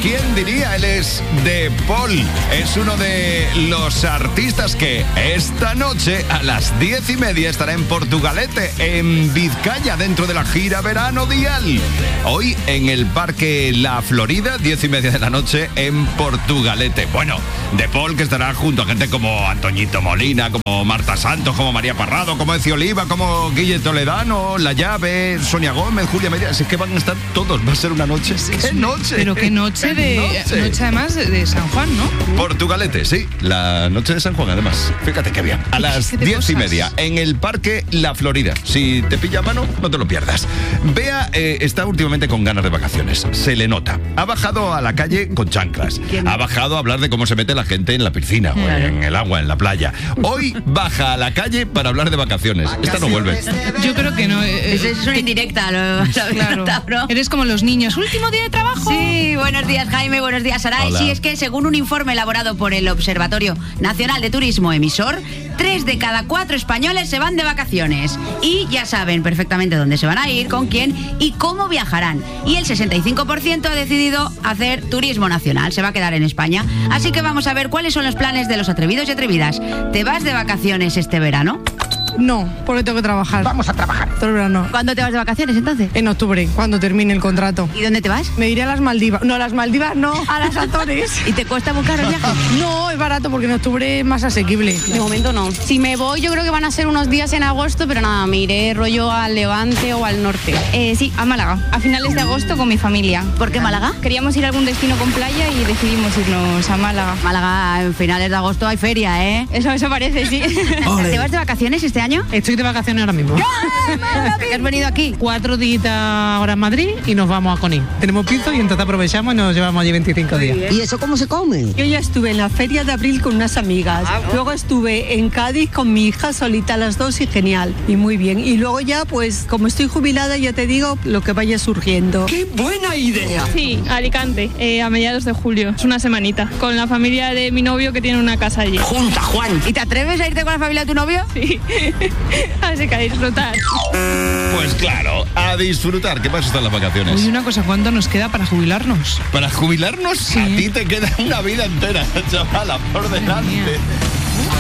¿quién diría? Él es De Paul. Es uno de los artistas que esta noche a las 10:30 estará en Portugalete, en Vizcaya, dentro de la gira Verano Dial. Hoy en el Parque La Florida, 10:30 de la noche en Portugalete. Bueno, De Paul, que estará junto a gente como Antoñito Molina, como Marta Santos, como María Parrado, como Eci Oliva, como Guille Toledano, La Llave, Sonia Gómez, Julia Medina. Es que van a estar todos. Va a ser una noche. ¡Qué noche! Pero qué noche noche además de San Juan, ¿no? Portugalete, sí. La noche de San Juan, además. Fíjate qué bien. A las 10:30 en el Parque La Florida. Si te pilla a mano, no te lo pierdas. Bea está últimamente con ganas de vacaciones. Se le nota. Ha bajado a la calle con chanclas. Ha bajado a hablar de cómo se mete la gente en la piscina, o en el agua, en la playa. Hoy baja a la calle para hablar de vacaciones. Esta no vuelve. Yo creo que no. Es una indirecta, claro. Eres como los niños. ¿Último día de trabajo? Sí, buenos días, Jaime, buenos días, Saray. Hola. Sí, es que según un informe elaborado por el Observatorio Nacional de Turismo Emisor, 3 de cada 4 españoles se van de vacaciones. Y ya saben perfectamente dónde se van a ir, con quién y cómo viajarán. Y el 65% ha decidido hacer turismo nacional, se va a quedar en España. Así que vamos a ver cuáles son los planes de los atrevidos y atrevidas. ¿Te vas de vacaciones este verano? No, porque tengo que trabajar. Vamos a trabajar. Todo el verano. ¿Cuándo te vas de vacaciones entonces? En octubre, cuando termine el contrato. ¿Y dónde te vas? Me iré a las Maldivas. No, a las Maldivas no, a las Azores. ¿Y te cuesta muy caro el viaje? No, es barato porque en octubre es más asequible. De momento no. Si me voy, yo creo que van a ser unos días en agosto, pero nada, me iré rollo al Levante o al norte. Sí, a Málaga, a finales de agosto con mi familia. ¿Por qué Málaga? Queríamos ir a algún destino con playa y decidimos irnos a Málaga. Málaga, en finales de agosto hay feria, ¿eh? Eso parece, sí. ¿Te vas de vacaciones este año? Estoy de vacaciones ahora mismo. ¿Que has venido aquí? 4 días ahora en Madrid y nos vamos a Conil. Tenemos piso y entonces aprovechamos y nos llevamos allí 25 días. ¿Y eso cómo se come? Yo ya estuve en la Feria de Abril con unas amigas. Luego estuve en Cádiz con mi hija solita las dos y genial. Y muy bien. Y luego ya, pues, como estoy jubilada, ya te digo lo que vaya surgiendo. ¡Qué buena idea! Sí, Alicante, a mediados de julio. Es una semanita. Con la familia de mi novio que tiene una casa allí. ¡Junta, Juan! ¿Y te atreves a irte con la familia de tu novio? Sí. Así que a disfrutar. Pues claro, a disfrutar. ¿Qué pasa están las vacaciones? Oye, una cosa, ¿cuánto nos queda para jubilarnos? ¿Para jubilarnos? Sí. A ti te queda una vida entera, chavala, por delante.